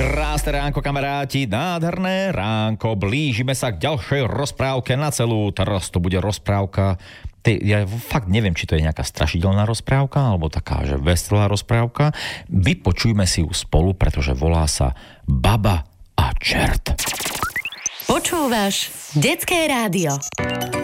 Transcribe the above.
Krásne ránko, kamaráti, nádherné ránko. Blížime sa k ďalšej rozprávke na celú. Teraz to bude rozprávka. Ja fakt neviem, či to je nejaká strašidelná rozprávka, alebo taká, že veselá rozprávka. Vypočujme si ju spolu, pretože volá sa Baba a čert. Počúvaš Detské rádio.